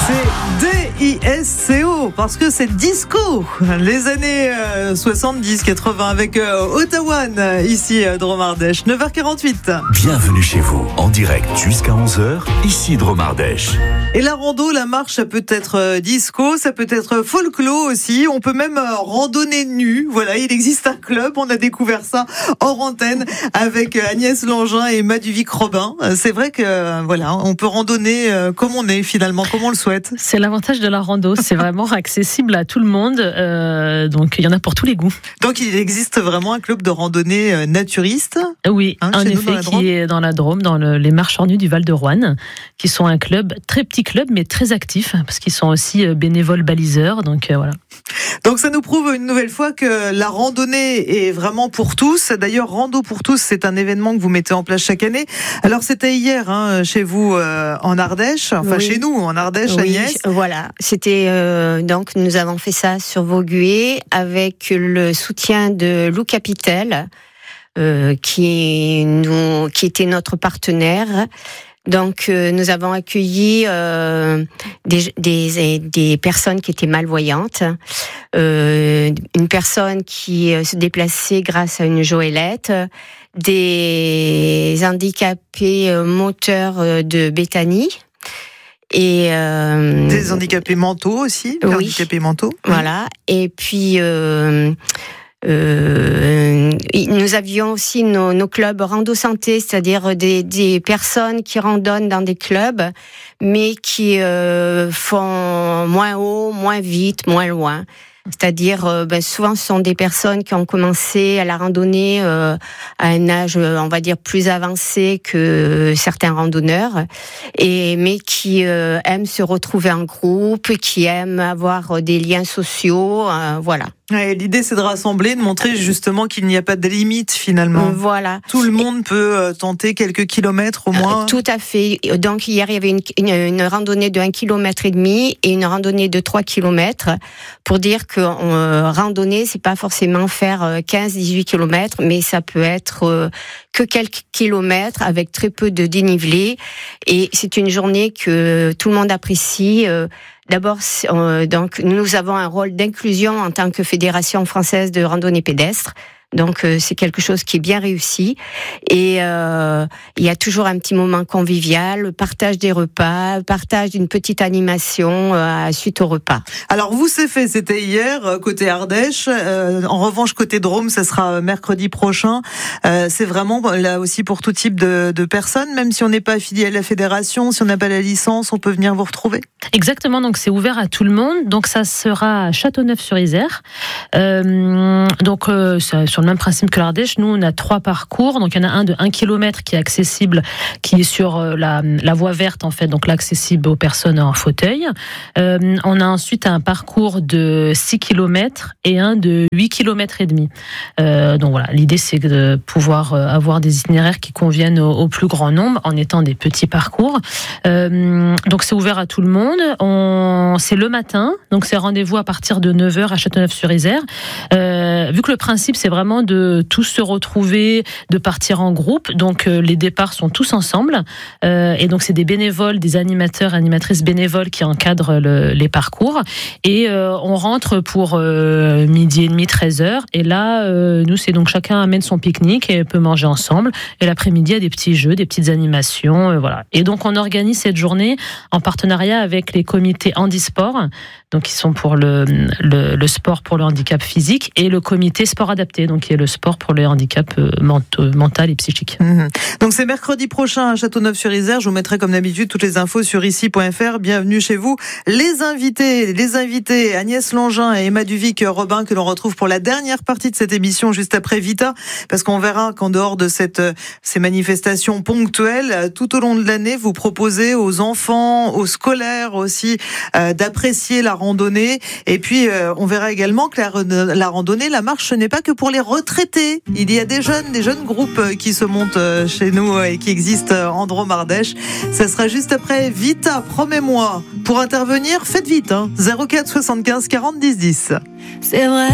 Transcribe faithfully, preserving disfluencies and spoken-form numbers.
C'est D I S C O parce que c'est disco. Les années euh, soixante-dix quatre-vingts avec euh, Ottawa, ici euh, Drôme Ardèche, neuf heures quarante-huit. Bienvenue chez vous, en direct jusqu'à onze heures, ici Drôme Ardèche. Et la rando, la marche, ça peut être euh, disco, ça peut être folklore aussi. On peut même euh, randonner nu. Voilà, il existe un club. On a découvert ça hors antenne avec euh, Agnès Langin et Maduvic Robin. Euh, c'est vrai que euh, voilà, on peut randonner euh, comme on est finalement, comme on le souhaite. C'est l'avantage de la rando, c'est vraiment accessible à tout le monde. Euh, donc il y en a pour tous les goûts. Donc il existe vraiment un club de randonnée euh, naturiste. Oui, hein, en effet, qui est dans la Drôme, dans le, les Marches Ornues du Val de Roanne, qui sont un club très petit club, mais très actif, parce qu'ils sont aussi bénévoles baliseurs. Donc euh, voilà. Donc ça nous prouve une nouvelle fois que la randonnée est vraiment pour tous. D'ailleurs, Rando pour tous, c'est un événement que vous mettez en place chaque année. Alors c'était hier hein, chez vous euh, en Ardèche, enfin oui. Chez nous en Ardèche, oui, Agnès. Voilà, c'était euh, donc nous avons fait ça sur Vaugué avec le soutien de Lou Capitel, euh, qui nous qui était notre partenaire. Donc, euh, nous avons accueilli euh, des, des, des personnes qui étaient malvoyantes, euh, une personne qui se déplaçait grâce à une joëlette, des handicapés moteurs de Béthanie. Et euh, des handicapés mentaux aussi, des oui, handicapés mentaux. Voilà. Et puis euh, euh, nous avions aussi nos, nos clubs rando santé, c'est-à-dire des, des personnes qui randonnent dans des clubs, mais qui euh, font moins haut, moins vite, moins loin. C'est-à-dire, euh, ben, souvent, ce sont des personnes qui ont commencé à la randonnée euh, à un âge, on va dire, plus avancé que certains randonneurs, et mais qui euh, aiment se retrouver en groupe, qui aiment avoir des liens sociaux, euh, voilà. Ouais, l'idée, c'est de rassembler, de montrer justement qu'il n'y a pas de limite finalement. Voilà. Tout le monde peut euh, tenter quelques kilomètres au moins. Euh, tout à fait. Donc hier, il y avait une, une, une randonnée de un kilomètre et demi et une randonnée de trois kilomètres pour dire que euh, randonnée, c'est pas forcément faire quinze à dix-huit kilomètres, mais ça peut être euh, que quelques kilomètres avec très peu de dénivelé. Et c'est une journée que tout le monde apprécie. Euh, D'abord, euh, donc nous avons un rôle d'inclusion en tant que Fédération française de randonnée pédestre. Donc euh, c'est quelque chose qui est bien réussi et euh, il y a toujours un petit moment convivial, partage des repas, partage d'une petite animation euh, suite au repas. Alors vous c'est fait, c'était hier côté Ardèche. Euh, en revanche côté Drôme, ça sera mercredi prochain. Euh, c'est vraiment là aussi pour tout type de, de personnes, même si on n'est pas affilié à la fédération, si on n'a pas la licence, on peut venir vous retrouver. Exactement, donc c'est ouvert à tout le monde. Donc ça sera à Châteauneuf-sur-Isère. Euh, donc euh, sur le même principe que l'Ardèche, nous on a trois parcours. Donc il y en a un de un kilomètre qui est accessible, qui est sur la, la voie verte en fait, donc là accessible aux personnes en fauteuil. Euh, on a ensuite un parcours de six kilomètres et un de huit kilomètres et demi. Euh, donc voilà, l'idée c'est de pouvoir avoir des itinéraires qui conviennent au, au plus grand nombre en étant des petits parcours. Euh, donc c'est ouvert à tout le monde. On, c'est le matin, donc c'est rendez-vous à partir de neuf heures à Châteauneuf-sur-Isère. Euh, vu que le principe c'est vraiment de tous se retrouver, de partir en groupe, donc euh, les départs sont tous ensemble, euh, et donc c'est des bénévoles, des animateurs, animatrices bénévoles qui encadrent le, les parcours, et euh, on rentre pour euh, midi et demi, treize heures, et là euh, nous c'est donc chacun amène son pique-nique et peut manger ensemble, et l'après-midi il y a des petits jeux, des petites animations, euh, voilà. Et donc on organise cette journée en partenariat avec les comités handisport, donc qui sont pour le, le, le sport pour le handicap physique, et le comité sport adapté, donc qui est le sport pour le handicap mental et psychique. Mmh. Donc c'est mercredi prochain à Châteauneuf-sur-Isère. Je vous mettrai comme d'habitude toutes les infos sur ici point f r. Bienvenue chez vous. Les invités, les invités Agnès Langin et Maduvic Robin que l'on retrouve pour la dernière partie de cette émission juste après Vita, parce qu'on verra qu'en dehors de cette, ces manifestations ponctuelles, tout au long de l'année, vous proposez aux enfants, aux scolaires aussi, euh, d'apprécier la randonnée. Et puis euh, on verra également que la, la randonnée, la marche, ce n'est pas que pour les retraités. Il y a des jeunes, des jeunes groupes qui se montent chez nous et qui existent en Drôme Ardèche. Ça sera juste après Vita, promets-moi. Pour intervenir, faites vite, hein. zéro quatre soixante-quinze quarante dix dix. C'est vrai.